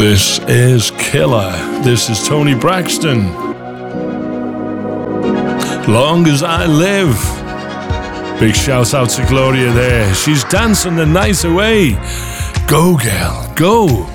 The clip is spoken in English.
This is Killer. This is Tony Braxton. Long as I live. Big shout out to Gloria there. She's dancing the night away. Go, girl, go.